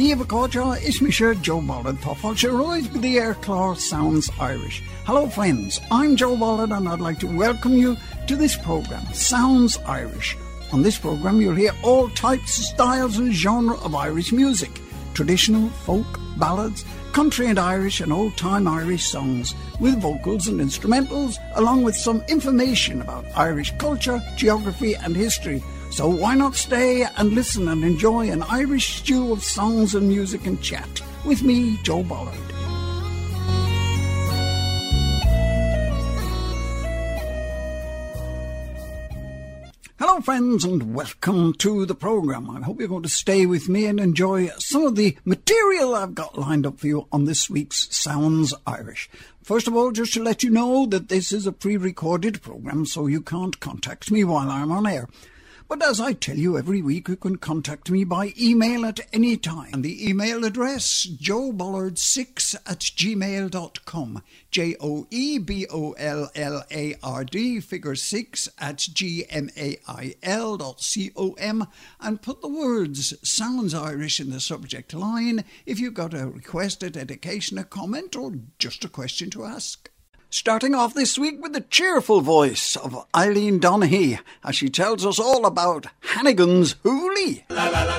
Díobh Cóide, is me sure Joe Bollard Puffle. She rise with the air claw sounds Irish. Hello friends, I'm Joe Bollard and I'd like to welcome you to this programme, Sounds Irish. On this programme you'll hear all types, styles and genre of Irish music. Traditional, folk, ballads, country and Irish and old-time Irish songs with vocals and instrumentals, along with some information about Irish culture, geography and history. So why not stay and listen and enjoy an Irish stew of songs and music and chat with me, Joe Bollard. Hello friends and welcome to the programme. I hope you're going to stay with me and enjoy some of the material I've got lined up for you on this week's Sounds Irish. First of all, just to let you know that this is a pre-recorded programme, so you can't contact me while I'm on air. But as I tell you every week, you can contact me by email at any time. And the email address, joebollard6@gmail.com. JOEBOLLARD, figure 6@gmail.com. And put the words Sounds Irish in the subject line if you've got a request, a dedication, a comment, or just a question to ask. Starting off this week with the cheerful voice of Eileen Donaghy as she tells us all about Hannigan's Hoolie. La la la